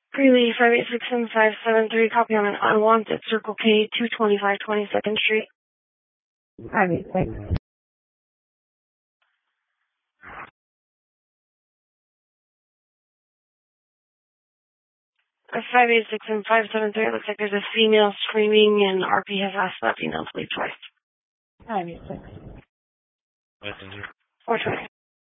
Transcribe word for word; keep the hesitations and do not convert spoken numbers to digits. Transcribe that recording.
Greeley, five eight six seven five seven three, copy on an unwanted Circle K, two twenty-five twenty-second Street. five eight six. Uh, five eight six seven five seven three, it looks like there's a female screaming, and R P has asked that female to leave twice. five eight six. four twenty.